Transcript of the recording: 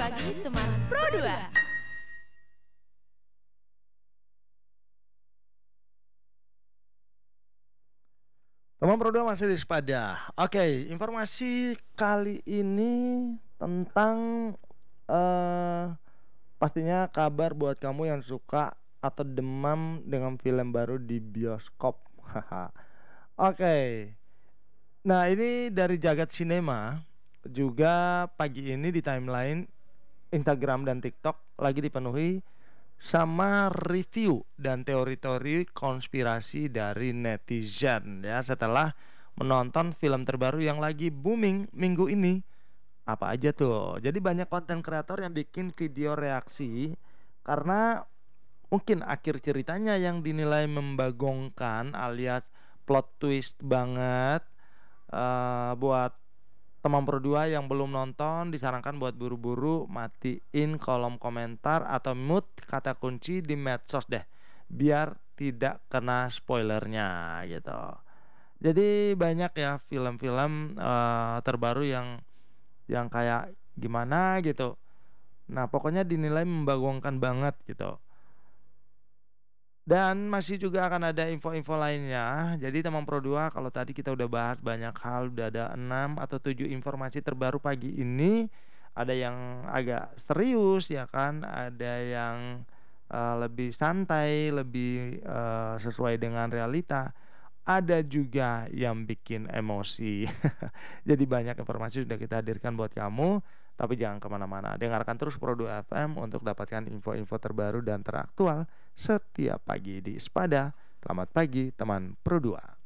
pagi teman Pro 2. Teman Pro 2 masih di Sepada. Oke, informasi kali ini tentang eh pastinya kabar buat kamu yang suka atau demam dengan film baru di bioskop. Haha. Oke. Nah, ini dari Jagat Cinema. Juga pagi ini di timeline Instagram dan TikTok lagi dipenuhi sama review dan teori-teori konspirasi dari netizen ya setelah menonton film terbaru yang lagi booming minggu ini. Apa aja tuh? Jadi banyak konten kreator yang bikin video reaksi karena mungkin akhir ceritanya yang dinilai membagongkan alias plot twist banget. Buat teman berdua yang belum nonton disarankan buat buru-buru matiin kolom komentar atau mute kata kunci di medsos deh biar tidak kena spoilernya gitu. Jadi banyak ya film-film terbaru yang kayak gimana gitu. Nah, pokoknya dinilai membagongkan banget gitu. Dan masih juga akan ada info-info lainnya. Jadi teman Pro 2, kalau tadi kita udah bahas banyak hal, udah ada 6 atau 7 informasi terbaru pagi ini. Ada yang agak serius ya kan, ada yang lebih santai, lebih sesuai dengan realita. Ada juga yang bikin emosi. Jadi banyak informasi sudah kita hadirkan buat kamu. Tapi jangan kemana-mana. Dengarkan terus Pro 2 FM untuk dapatkan info-info terbaru dan teraktual setiap pagi di Sepada. Selamat pagi teman Pro 2.